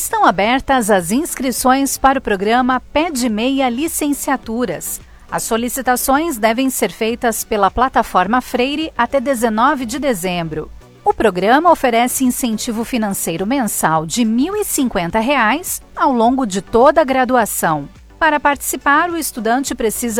Estão abertas as inscrições para o programa Pé de Meia Licenciaturas. As solicitações devem ser feitas pela plataforma Freire até 19 de dezembro. O programa oferece incentivo financeiro mensal de R$ 1.050 ao longo de toda a graduação. Para participar, o estudante precisa